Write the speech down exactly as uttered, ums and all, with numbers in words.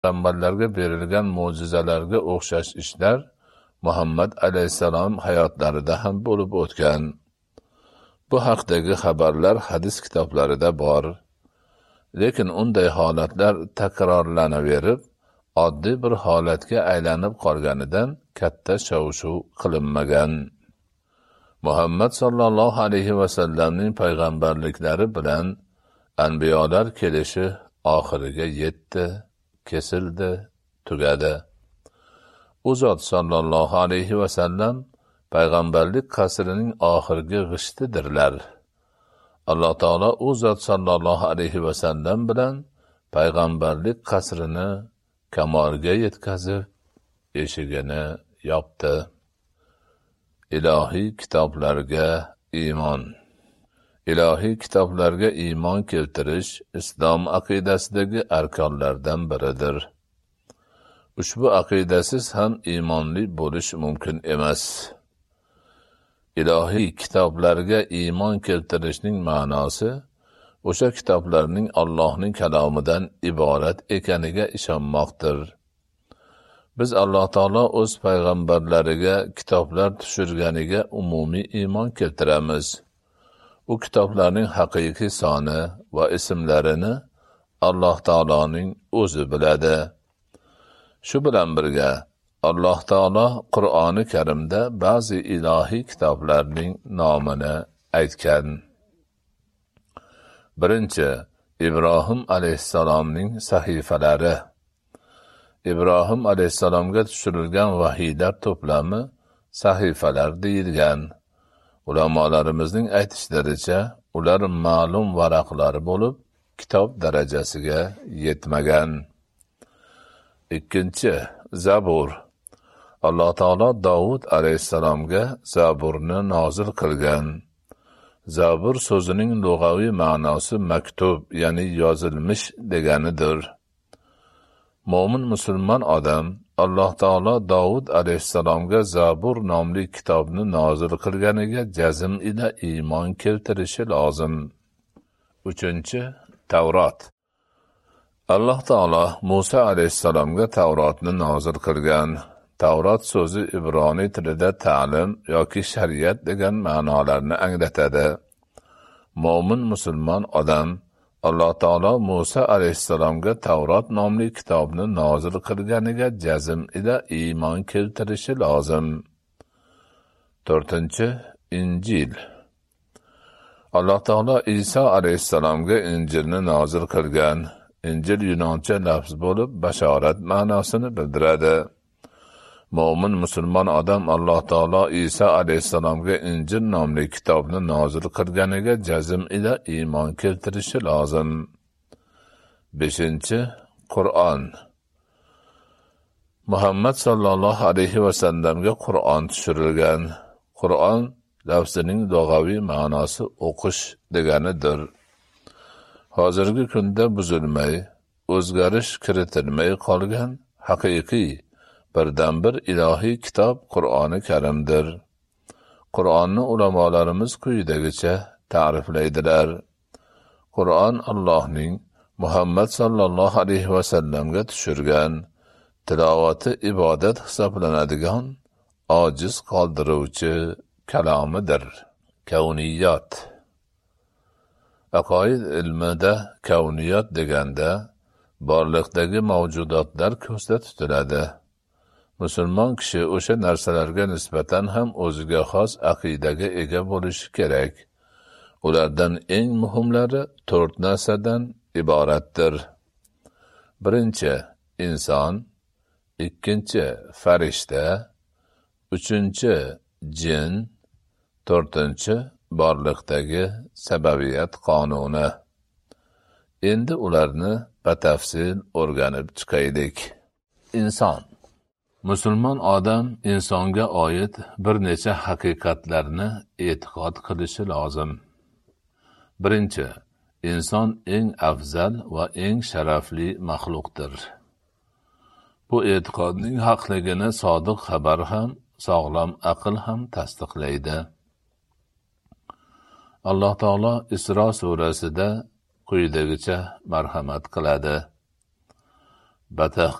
payg'ambarlarga berilgan mo'jizalarga o'xshash ishlar Muhammad alayhissalom hayotlarida ham bo'lib o'tgan. Bu haqdagi xabarlar hadis kitoblarida bor. Lekin unday holatlar takrorlanaverib, oddiy bir holatga aylanib qolganidan katta shov-shuv qilinmagan. Muhammad sallallohu alayhi va sallamning payg'ambarliklari bilan anbiyolar kelishi oxiriga yetdi, kesildi, tugadi. U zot sallallohu alayhi va sallam payg'ambarlik qasrining oxirgi g'ishtidirlar. Alloh taolo u zot sallallohu alayhi va sallam bilan payg'ambarlik qasrini kamolga yetkazib, eshigini yopdi. Ilohiy kitoblarga iymon. Ilohiy kitoblarga iymon keltirish islom aqidasidagi arkonlardan biridir. Ushbu aqidasiz ham iymonli bo'lish mumkin emas. Ilohiy kitoblarga iymon keltirishning ma'nosi o'sha kitoblarning Allohning kalomidan iborat ekaniga ishonmoqdir. Biz Alloh taolo o'z payg'ambarlariga kitoblar tushirganiga umumiy iymon keltiramiz. U kitoblarning haqiqiy soni va ismlarini Alloh taoloning o'zi biladi. Shu bilan birga Alloh taolo Qur'oni Karimda ba'zi ilohiy kitoblarning nomini aytgan. Birinchi, Ibrohim alayhissalomning sahifalari. Ibrohim alayhissalomga tushirilgan vahiylar to'plami sahifalar deyilgan. Ulamolarimizning aytishlaricha, ular ma'lum varaqlar bo'lib, kitob darajasiga yetmagan. Ikkinchi, Zabur. Alloh taolo Davud alayhissalomga Zaburni nozil qilgan. Zabur so'zining lug'aviy ma'nosi maktub, ya'ni yozilmish deganidir. Mo'min musulmon odam Alloh taolo Davud alayhissalomga Zabur nomli kitobni nozil qilganiga jazm ila iymon keltirishi lozim. Uchinchi, Tavrot. Alloh taolo Musa alayhissalomga Tavrotni nozil qilgan. Tavrot so'zi ibroniy tilida ta'lim yoki shariat degan ma'nolarni anglatadi. Mo'min musulmon odam Alloh taolo Musa alayhissalomga Tavrot nomli kitobni nozil qilganiga jazm ila iymon keltirishi lozim. To'rtinchi, Injil. Alloh taolo Isa alayhissalomga Injilni nozil qilgan. Injil yunoncha lafz bo'lib, bashorat ma'nosini bildiradi. Mo'min musulmon odam Alloh taolo Isa alayhissalomga Injil nomli kitobni nozil qilganiga jazm ila iymon keltirishi lozim. Beshinchi, Qur'on. Muhammad sallallohu alayhi va sallamga Qur'on tushirilgan. Qur'on lafzining lug'aviy ma'nosi o'qish deganidir. Hozirgi kunda buzilmay, o'zgarish kiritilmay qolgan haqiqiy birdan-bir ilohiy kitob Qur'oni Karimdir. Qur'onni ulamolarimiz quyidagicha ta'riflaydilar. Qur'on Allohning Muhammad sallallohu alayhi va sallamga tushirgan, tilovati ibodat hisoblanadigan, ojiz qoldiruvchi kalomidir. Kavniyat. Aqoid ilmida kavniyat deganda borliqdagi mavjudotlar ko'zda tutiladi. Musulmon kishi o'sha narsalarga nisbatan ham o'ziga xos aqidaga ega bo'lishi kerak. Ulardan eng muhimlari to'rt narsadan iboratdir. Birinchi, inson. Ikkinchi, farishta. Uchinchi, jin. To'rtinchi, borliqdagi sababiyat qonuni. Endi ularni batafsil o'rganib chiqaylik. Inson. Musulmon odam insonga oid bir necha haqiqatlarni e'tiqod qilishi lozim. Birinchi, inson eng afzal va eng sharafli maxluqdir. Bu e'tiqodning haqligini sodiq xabar ham, sog'lom aql ham tasdiqlaydi. Alloh taolo Isro surasida quyidagicha marhamat qiladi. batah